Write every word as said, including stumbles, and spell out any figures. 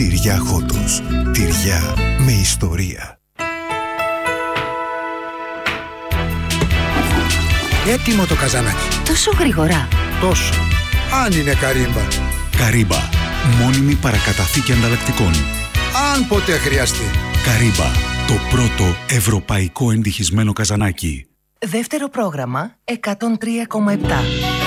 Τυριά Χότος. Τυριά με ιστορία. Έτοιμο το καζανάκι. Τόσο γρήγορα? Τόσο. Αν είναι καρύμπα. Καρύμπα. Μόνιμη παρακαταθήκη ανταλλακτικών. Αν ποτέ χρειαστεί. Καρύμπα. Το πρώτο ευρωπαϊκό εντυχισμένο καζανάκι. Δεύτερο πρόγραμμα εκατόν τρία κόμμα επτά.